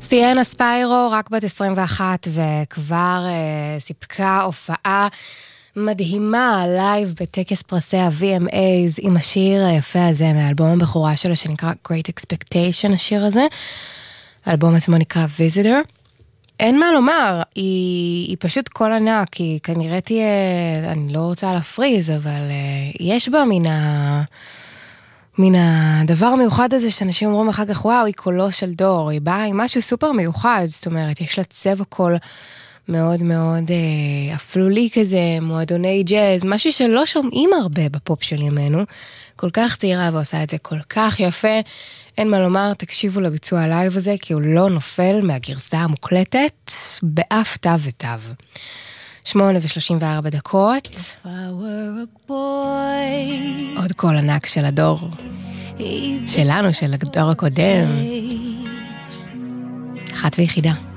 סיאנה ספיירו, רק בת 21, וכבר סיפקה הופעה מדהימה, לייב בטקס פרסי ה-VMAs, עם השיר היפה הזה, מאלבום הבכורה שלה, שנקרא Great Expectation, השיר הזה. האלבום עצמו נקרא Visitor. אין מה לומר, היא פשוט קול ענק, היא כנראה תהיה, אני לא רוצה להפריז, אבל יש בה מן הדבר המיוחד הזה שאנשים אומרים אחר כך, וואו, היא קולו של דור, היא באה עם משהו סופר מיוחד, זאת אומרת, יש לה צבע קול מאוד מאוד אפלולי כזה, מועדוני ג'אז, משהו שלא שומעים הרבה בפופ של ימינו, כל כך צעירה ועושה את זה כל כך יפה, אין מה לומר, תקשיבו לביצוע הלייב הזה, כי הוא לא נופל מהגרסה המוקלטת, באף תו ותו. 8:34. עוד קול ענק של הדור שלנו, של הדור הקודם. אחת ויחידה.